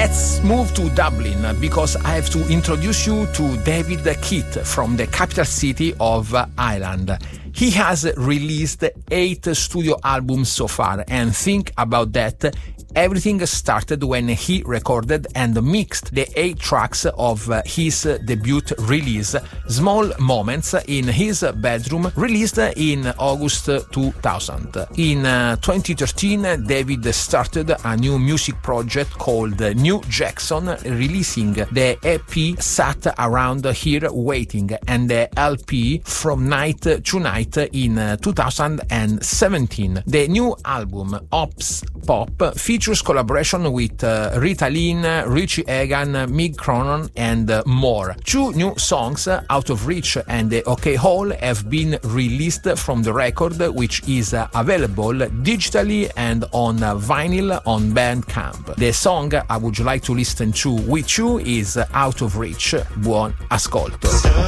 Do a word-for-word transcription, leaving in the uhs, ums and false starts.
Let's move to Dublin because I have to introduce you to David Keith from the capital city of Ireland. He has released eight studio albums so far, and think about that. Everything started when he recorded and mixed the eight tracks of his debut release, Small Moments, in his bedroom, released in August two thousand. In twenty thirteen, David started a new music project called New Jackson, releasing the E P Sat Around Here Waiting and the L P From Night to Night in two thousand seventeen. The new album, Ops Pop, features collaboration with uh, Rita Lynn, Richie Egan, Mick Cronon, and uh, more. Two new songs, uh, Out of Reach and the OK Hole, have been released from the record, which is uh, available digitally and on uh, vinyl on Bandcamp. The song I would like to listen to with you is Out of Reach. Buon ascolto.